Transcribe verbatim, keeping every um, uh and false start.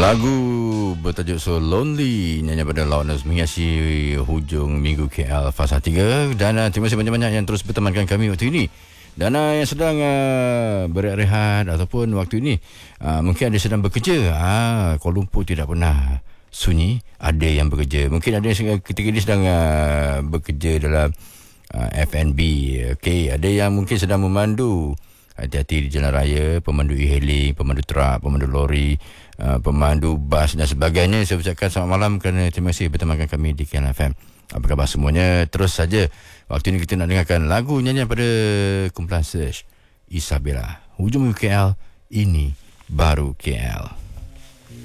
Lagu bertajuk So Lonely nyanyi pada Loudness menghiasi hujung minggu K L Fasa tiga. Dan uh, terima kasih banyak-banyak yang terus bertemankan kami waktu ini. Dan uh, yang sedang uh, berehat ataupun waktu ini uh, mungkin ada sedang bekerja. uh, Kuala Lumpur tidak pernah sunyi. Ada yang bekerja. Mungkin ada yang ketika ini sedang uh, bekerja dalam uh, F and B. Okay. Ada yang mungkin sedang memandu. Hati-hati di jalan raya, pemandu e-hailing, pemandu truk, pemandu lori, uh, pemandu bas dan sebagainya. Saya ucapkan selamat malam kerana terima kasih bertemankan kami di K L F M. Apa khabar semuanya? Terus saja waktu ini kita nak dengarkan lagu nyanyian pada kumpulan Search Isabella. Hujung K L, ini baru K L.